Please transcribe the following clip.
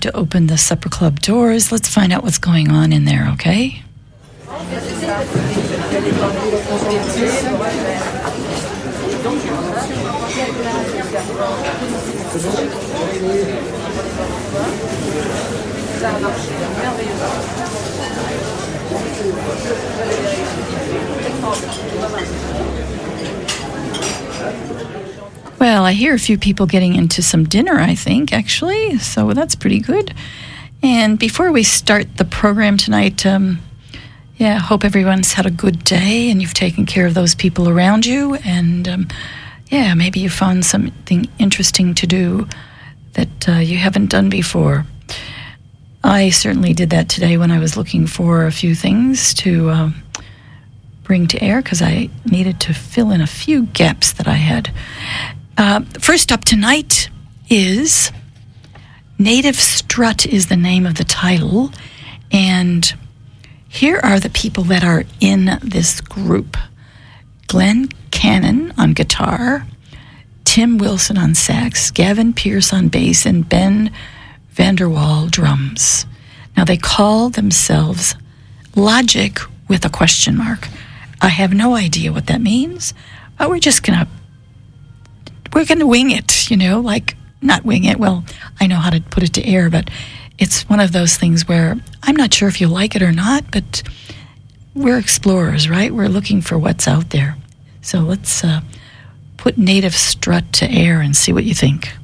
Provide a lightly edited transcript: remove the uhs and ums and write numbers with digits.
to open the supper club doors. Let's find out what's going on in there, okay? Well, I hear a few people getting into some dinner, I think, actually, so that's pretty good. And before we start the program tonight, I hope everyone's had a good day and you've taken care of those people around you, and maybe you found something interesting to do that you haven't done before. I certainly did that today when I was looking for a few things to bring to air, because I needed to fill in a few gaps that I had. First up tonight is Native Strut is the name of the title, and here are the people that are in this group. Glenn Cannon on guitar, Tim Wilson on sax, Gavin Pierce on bass, and Ben Vanderwall drums. Now they call themselves Logic with a question mark. I have no idea what that means, but we're gonna wing it, not wing it. Well, I know how to put it to air, but it's one of those things where I'm not sure if you like it or not, but we're explorers, right? We're looking for what's out there. So let's put Native Strut to air and see what you think.